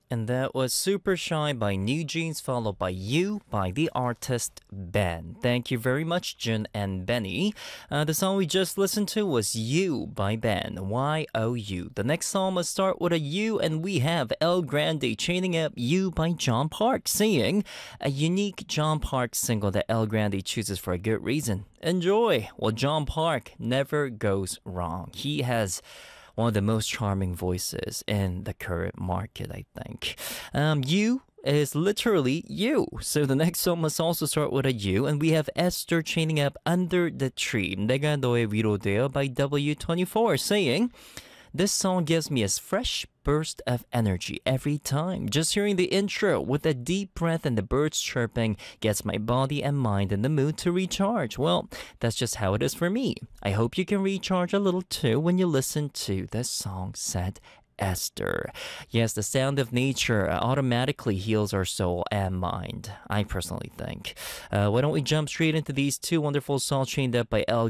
And that was Super Shy by New Jeans, followed by You by the artist Ben. Thank you very much, Jun and Benny. The song we just listened to was You by Ben, Y-O-U. The next song must start with a U, and we have El Grande chaining up You by John Park, singing a unique John Park single that El Grande chooses for a good reason. Enjoy! Well, John Park never goes wrong. He has one of the most charming voices in the current market, I think. You is literally you. So the next song must also start with a U, and we have Esther chaining up Under the Tree. 내가 너의 위로되어 by W24 saying, this song gives me a fresh burst of energy every time. Just hearing the intro with a deep breath and the birds chirping gets my body and mind in the mood to recharge. Well, that's just how it is for me. I hope you can recharge a little too when you listen to this song, said Esther. Yes, the sound of nature automatically heals our soul and mind, I personally think. Why don't we jump straight into these two wonderful songs chained up by El